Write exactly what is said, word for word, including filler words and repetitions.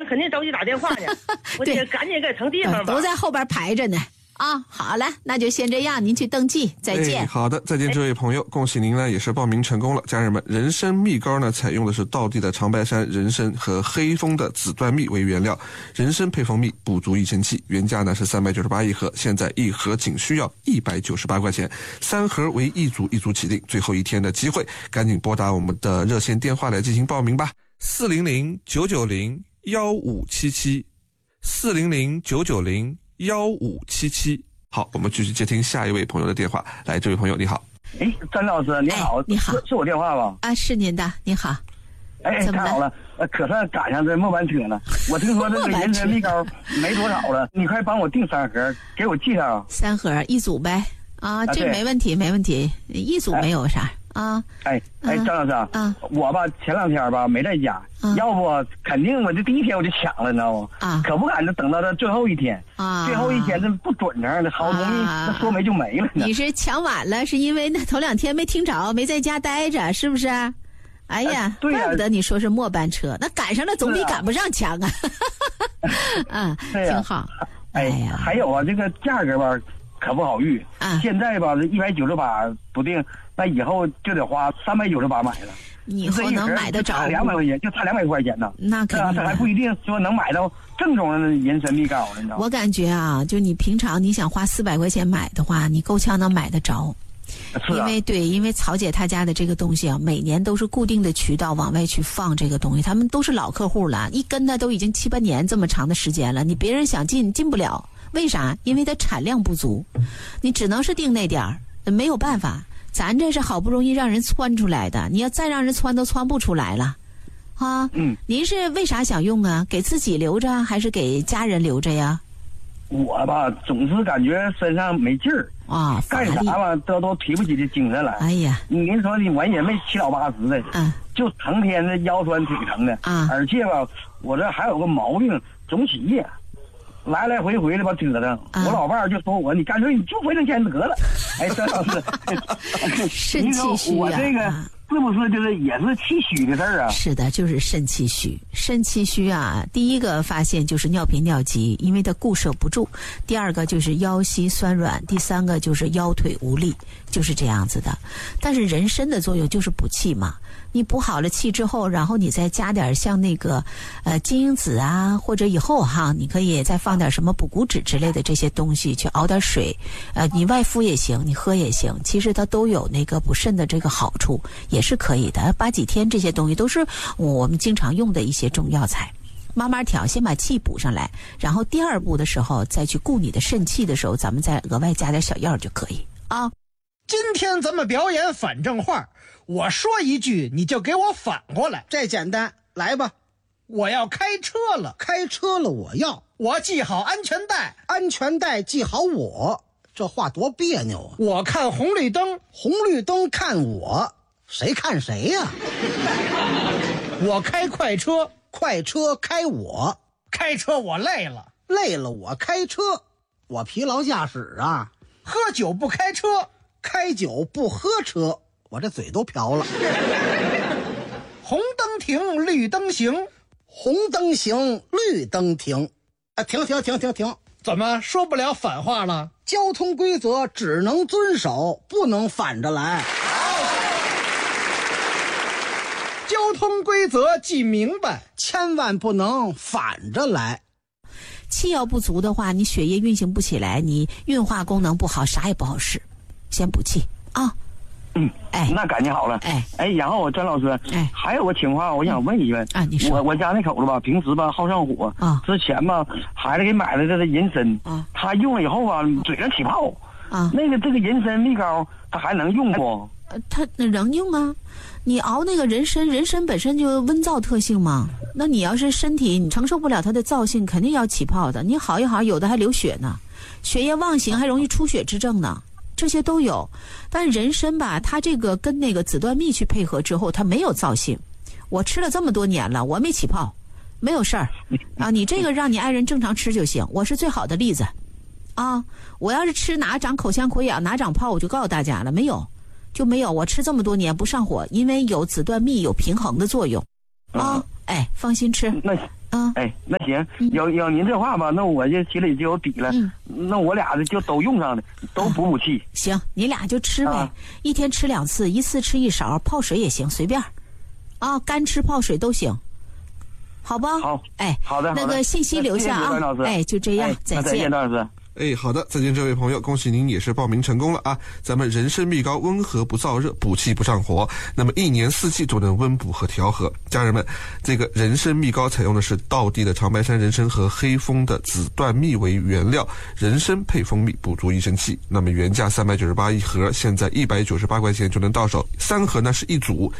肯定着急打电话呢，我得赶紧给腾地方吧。 都在后边排着呢。啊，好了，那就先这样，您去登记，再见。 哎、好的，再见，这位朋友，恭喜您呢，也是报名成功了。家人们，人参蜜膏呢，采用的是道地的长白山人参和黑蜂的紫段蜜为原料，人参配蜂蜜，补足益生气。原价呢是三百九十八一盒，现在一盒仅需要一百九十八块钱，三盒为一组一组起订，最后一天的机会，赶紧拨打我们的热线电话来进行报名吧，四零零九九零幺五七七，四零零九九零。幺五七七。好，我们继续接听下一位朋友的电话。来，这位朋友你好。 哎，张老师你好。 哎、你好， 是我电话吧？ 啊，是您的，你好。 哎，太好了，可算赶上这末班车了。我听说这个人参蜜膏没多少了，你快帮我订三盒，给我寄上。 三盒一组呗。啊，这没问题，没问题，一组没有啥。哎啊， 哎哎，张老师啊， 啊我吧前两天吧没在家， 啊、 要不肯定我这第一天我就抢了，你知道吗？ 啊， 可不敢就等到这最后一天啊， 最后一天这不准成的，好容易那说没就没了呢。 你是抢晚了，是因为那头两天没听着，没在家待着，是不是？哎呀， 对呀、 怪不得你说是末班车，那赶上了总比赶不上强啊。啊，挺好。 哎呀，还有啊，这个价格吧。可不好遇啊！ 现在吧，这一百九十八不定，那以后就得花三百九十八买了。 你以后能买得着？ 两百块钱，就差两百块钱呢。 那肯定， 这还不一定说能买到正宗的人参蜜膏呢，你知道吗？ 我感觉啊，就你平常你想花四百块钱买的话，你够呛能买得着。 是啊、 因为对，因为曹姐她家的这个东西啊，每年都是固定的渠道往外去放这个东西，他们都是老客户了，一跟的都已经七八年这么长的时间了，你别人想进进不了。为啥？因为它产量不足，你只能是定那点儿，没有办法。咱这是好不容易让人窜出来的，你要再让人窜都窜不出来了，啊？ 嗯。 您是为啥想用啊？给自己留着还是给家人留着呀？ 我吧，总是感觉身上没劲儿啊， 干啥吧都都提不起这精神来。 哎呀， 您说你我也没七老八十的， 嗯， 就成天的腰酸腿疼的啊， 而且吧，我这还有个毛病，总起夜。来来回回的吧折腾、啊，我老伴儿就说我，你干脆你就回挣钱得了。哎，张老师， 肾气虚啊！ 我这个是不是就是也是气虚的事儿啊？ 是的，就是肾气虚。肾气虚啊，第一个发现就是尿频尿急，因为它固摄不住；第二个就是腰膝酸软；第三个就是腰腿无力，就是这样子的。但是人参的作用就是补气嘛。你补好了气之后，然后你再加点像那个呃金樱子啊，或者以后哈，你可以再放点什么补骨脂之类的这些东西，去熬点水，呃，你外敷也行，你喝也行，其实它都有那个补肾的这个好处，也是可以的。八几天这些东西都是我们经常用的一些中药材，慢慢调，先把气补上来，然后第二步的时候再去顾你的肾气的时候，咱们再额外加点小药就可以啊。 今天咱们表演反正话，我说一句你就给我反过来， 这简单，来吧。 我要开车了， 开车了我要， 我系好安全带， 安全带系好我，这话多别扭啊。 我看红绿灯， 红绿灯看我，谁看谁呀、啊？ 我开快车， 快车开我， 开车我累了， 累了我开车，我疲劳驾驶啊。 喝酒不开车， 开酒不喝车，我这嘴都瓢了。 红灯停，绿灯行， 红灯行，绿灯停。啊，停停停停停！ 怎么说不了反话了？ 交通规则只能遵守，不能反着来。 交通规则记明白， 千万不能反着来。 气要不足的话，你血液运行不起来，你运化功能不好，啥也不好使。先补气啊。 嗯， 哎， 那感情好了。 哎哎，然后张老师， 哎， 还有个情况，我想问一问。 啊，你说。 我我家那口子吧，平时吧好上火啊。之前吧，孩子给买了这个人参啊， 他用了以后吧，嘴上起泡啊。 那个这个人参蜜膏，他还能用不？ 呃，它能用啊。你熬那个人参，人参本身就温燥特性嘛。那你要是身体你承受不了它的燥性，肯定要起泡的。你好一好，有的还流血呢，血液妄行，还容易出血之症呢。这些都有，但人参吧，它这个跟那个紫段蜜去配合之后，它没有燥性。我吃了这么多年了，我没起泡，没有事儿啊。你这个让你爱人正常吃就行，我是最好的例子啊。我要是吃哪长口腔溃疡，哪长泡，我就告诉大家了，没有就没有。我吃这么多年不上火，因为有紫段蜜有平衡的作用啊。哎，放心吃。 那啊， 哎，那行，要要您这话吧，那我就心里就有底了。 嗯， 那我俩就都用上了，都补补气。 行，你俩就吃呗， 啊一天吃两次，一次吃一勺，泡水也行，随便。啊，干吃泡水都行，好吧？ 好， 哎， 好的， 那个信息留下啊。哎，就这样， 哎、 再见， 再见，张老师。 哎，好的，再见，这位朋友，恭喜您也是报名成功了啊！咱们人参蜜膏温和不燥热，补气不上火，那么一年四季都能温补和调和。家人们，这个人参蜜膏采用的是道地的长白山人参和黑蜂的紫段蜜为原料，人参配蜂蜜，补足一身气。那么原价三百九十八一盒，现在一百九十八块钱就能到手，三盒呢是一组。